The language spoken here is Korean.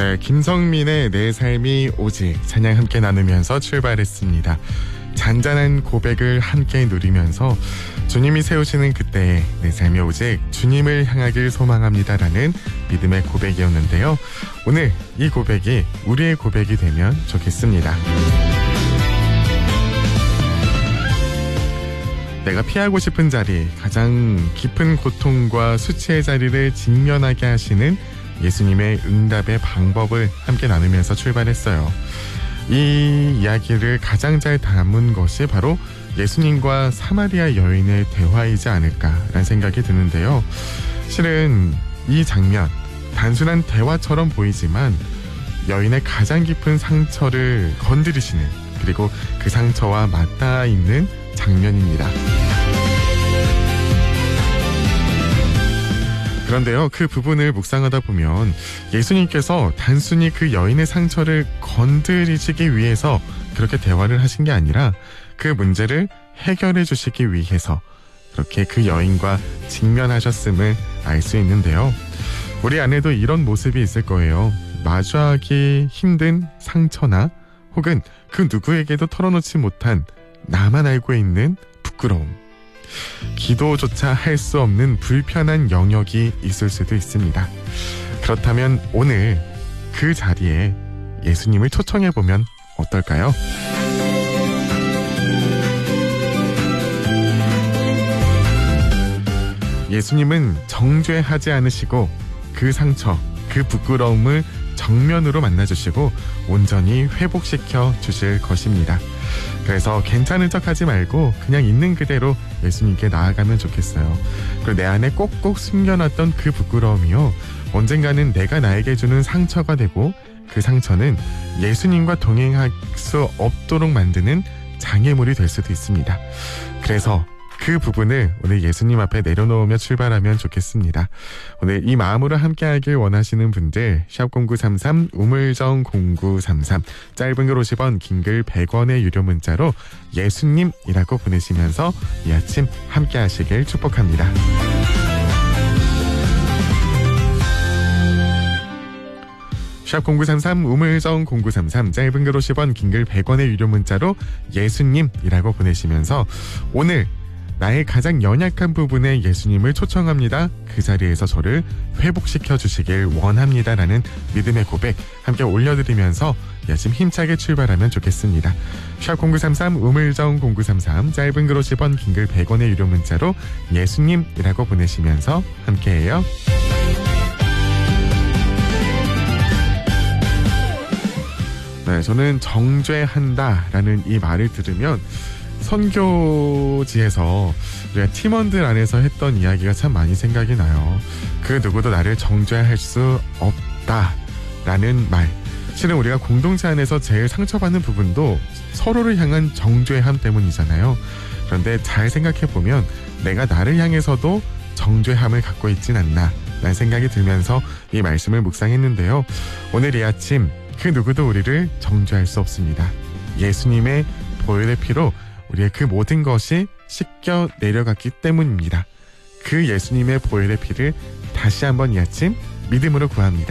네, 김성민의 내 삶이 오직 찬양 함께 나누면서 출발했습니다. 잔잔한 고백을 함께 누리면서 주님이 세우시는 그때의 내 삶이 오직 주님을 향하길 소망합니다라는 믿음의 고백이었는데요. 오늘 이 고백이 우리의 고백이 되면 좋겠습니다. 내가 피하고 싶은 자리, 가장 깊은 고통과 수치의 자리를 직면하게 하시는 예수님의 응답의 방법을 함께 나누면서 출발했어요. 이 이야기를 가장 잘 담은 것이 바로 예수님과 사마리아 여인의 대화이지 않을까라는 생각이 드는데요. 실은 이 장면, 단순한 대화처럼 보이지만 여인의 가장 깊은 상처를 건드리시는, 그리고 그 상처와 맞닿아 있는 장면입니다. 그런데요, 그 부분을 묵상하다 보면 예수님께서 단순히 그 여인의 상처를 건드리시기 위해서 그렇게 대화를 하신 게 아니라 그 문제를 해결해 주시기 위해서 그렇게 그 여인과 직면하셨음을 알 수 있는데요. 우리 안에도 이런 모습이 있을 거예요. 마주하기 힘든 상처나 혹은 그 누구에게도 털어놓지 못한 나만 알고 있는 부끄러움, 기도조차 할 수 없는 불편한 영역이 있을 수도 있습니다. 그렇다면 오늘 그 자리에 예수님을 초청해보면 어떨까요? 예수님은 정죄하지 않으시고 그 상처, 그 부끄러움을 정면으로 만나주시고 온전히 회복시켜 주실 것입니다. 그래서 괜찮은 척하지 말고 그냥 있는 그대로 예수님께 나아가면 좋겠어요. 그리고 내 안에 꼭꼭 숨겨놨던 그 부끄러움이요, 언젠가는 내가 나에게 주는 상처가 되고 그 상처는 예수님과 동행할 수 없도록 만드는 장애물이 될 수도 있습니다. 그래서 그 부분을 오늘 예수님 앞에 내려놓으며 출발하면 좋겠습니다. 오늘 이 마음으로 함께하길 원하시는 분들 샵0933 우물정 0933 짧은 글 50원, 긴 글 100원의 유료 문자로 예수님이라고 보내시면서 이 아침 함께하시길 축복합니다. 샵 0933 우물정 0933 짧은 글 50원, 긴 글 100원의 유료 문자로 예수님이라고 보내시면서 오늘 나의 가장 연약한 부분에 예수님을 초청합니다. 그 자리에서 저를 회복시켜 주시길 원합니다. 라는 믿음의 고백 함께 올려드리면서 아침 힘차게 출발하면 좋겠습니다. 샵 0933 우물정 0933 짧은 글 50원, 긴 글 100원의 유료 문자로 예수님이라고 보내시면서 함께해요. 네, 저는 정죄한다라는 이 말을 들으면 선교지에서 우리가 팀원들 안에서 했던 이야기가 참 많이 생각이 나요. 그 누구도 나를 정죄할 수 없다라는 말. 실은 우리가 공동체 안에서 제일 상처받는 부분도 서로를 향한 정죄함 때문이잖아요. 그런데 잘 생각해보면 내가 나를 향해서도 정죄함을 갖고 있진 않나 라는 생각이 들면서 이 말씀을 묵상했는데요. 오늘 이 아침 그 누구도 우리를 정죄할 수 없습니다. 예수님의 보혈의 피로 우리의 그 모든 것이 씻겨 내려갔기 때문입니다. 그 예수님의 보혈의 피를 다시 한번 이 아침 믿음으로 구합니다.